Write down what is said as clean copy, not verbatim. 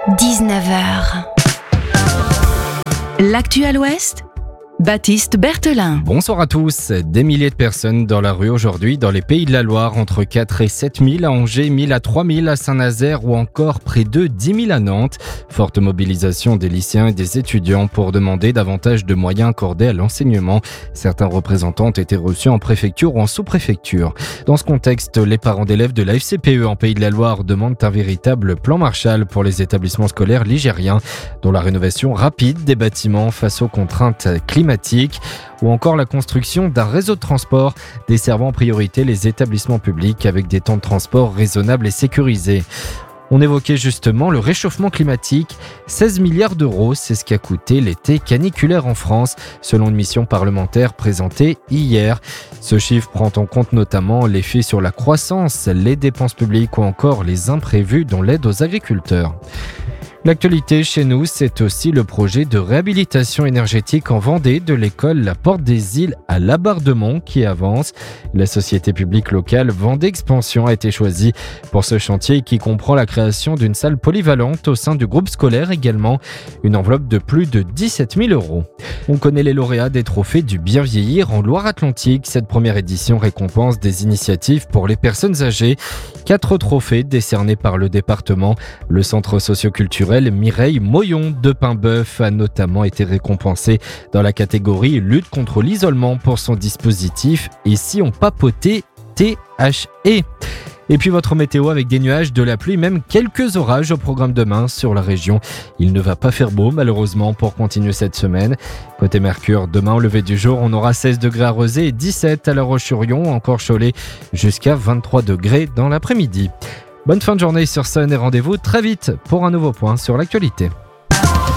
19h. L'actu à l'Ouest, Baptiste Berthelin. Bonsoir à tous. Des milliers de personnes dans la rue aujourd'hui dans les Pays de la Loire, entre 4 et 7 000 à Angers, 1 000 à 3 000 à Saint-Nazaire ou encore près de 10 000 à Nantes. Forte mobilisation des lycéens et des étudiants pour demander davantage de moyens accordés à l'enseignement. Certains représentants ont été reçus en préfecture ou en sous-préfecture. Dans ce contexte, les parents d'élèves de la FCPE en Pays de la Loire demandent un véritable plan Marshall pour les établissements scolaires ligériens, dont la rénovation rapide des bâtiments face aux contraintes climatiques ou encore la construction d'un réseau de transport desservant en priorité les établissements publics avec des temps de transport raisonnables et sécurisés. On évoquait justement le réchauffement climatique. 16 milliards d'euros, c'est ce qu'a coûté l'été caniculaire en France, selon une mission parlementaire présentée hier. Ce chiffre prend en compte notamment l'effet sur la croissance, les dépenses publiques ou encore les imprévus dont l'aide aux agriculteurs. L'actualité chez nous, c'est aussi le projet de réhabilitation énergétique en Vendée de l'école La Porte des Îles à Labardemont qui avance. La société publique locale Vendée Expansion a été choisie pour ce chantier qui comprend la création d'une salle polyvalente au sein du groupe scolaire également. Une enveloppe de plus de 17 000 euros. On connaît les lauréats des trophées du bien vieillir en Loire-Atlantique. Cette première édition récompense des initiatives pour les personnes âgées. 4 trophées décernés par le département. Le centre socioculturel Mireille Moyon de Paimboeuf a notamment été récompensé dans la catégorie lutte contre l'isolement pour son dispositif Et si on papotait THE. Et puis votre météo avec des nuages, de la pluie, même quelques orages au programme demain sur la région. Il ne va pas faire beau malheureusement pour continuer cette semaine. Côté Mercure, demain au lever du jour, on aura 16 degrés à Rezé et 17 à La Roche-sur-Yon, encore Cholet, jusqu'à 23 degrés dans l'après-midi. Bonne fin de journée sur Sun et rendez-vous très vite pour un nouveau point sur l'actualité.